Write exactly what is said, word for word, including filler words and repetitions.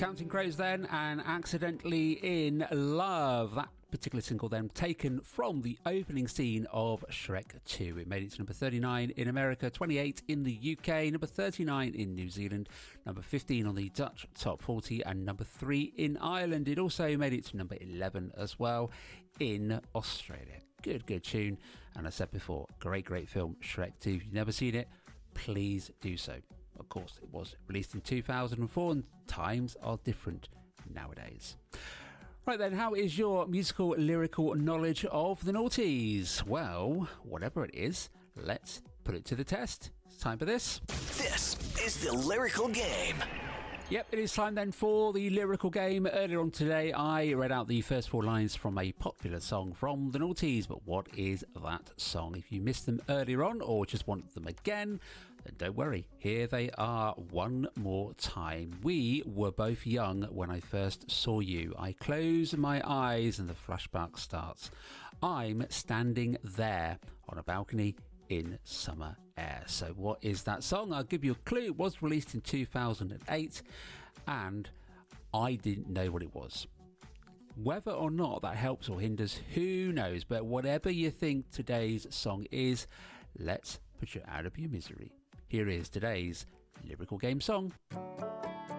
Counting Crows then, and Accidentally in Love. That particular single then taken from the opening scene of Shrek two. It made it to number thirty-nine in America, twenty-eight in the U K, number thirty-nine in New Zealand, number fifteen on the Dutch Top forty, and number three in Ireland. It also made it to number eleven as well in Australia. Good, good tune. And I said before, great, great film, Shrek two. If you've never seen it, please do so. Of course, it was released in two thousand four, and times are different nowadays. Right then, how is your musical lyrical knowledge of the noughties? Well, whatever it is, let's put it to the test. It's time for this. This is the Lyrical Game. Yep, it is time then for the lyrical game. Earlier on today, I read out the first four lines from a popular song from the noughties, but what is that song? If you missed them earlier on or just want them again, then don't worry. Here they are one more time. We were both young when I first saw you. I close my eyes and the flashback starts. I'm standing there on a balcony in summer air. So what is that song? I'll give you a clue. It was released in two thousand eight and I didn't know what it was. Whether or not that helps or hinders, who knows? But whatever you think today's song is, let's put you out of your misery. Here is today's lyrical game song.